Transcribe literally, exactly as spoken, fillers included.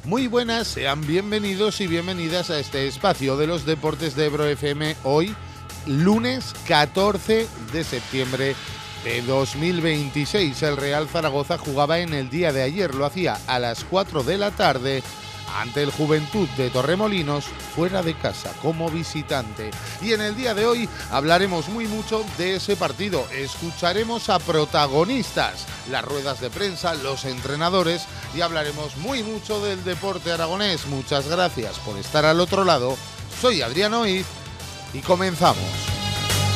Muy buenas, sean bienvenidos y bienvenidas a este espacio de los deportes de Ebro F M. Hoy, lunes catorce de septiembre de dos mil veintiséis. El Real Zaragoza jugaba en el día de ayer, lo hacía a las cuatro de la tarde ante el Juventud de Torremolinos, fuera de casa, como visitante. Y en el día de hoy hablaremos muy mucho de ese partido. Escucharemos a protagonistas, las ruedas de prensa, los entrenadores, y hablaremos muy mucho del deporte aragonés. Muchas gracias por estar al otro lado. Soy Adrián Oiz y comenzamos.